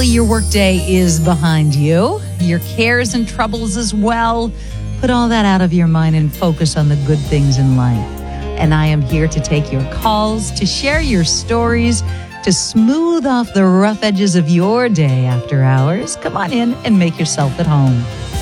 Hopefully your workday is behind you, your cares and troubles as well. Put all that out of your mind and focus on the good things in life. And I am here to take your calls, to share your stories, to smooth off the rough edges of your day after hours. Come on in and make yourself at home.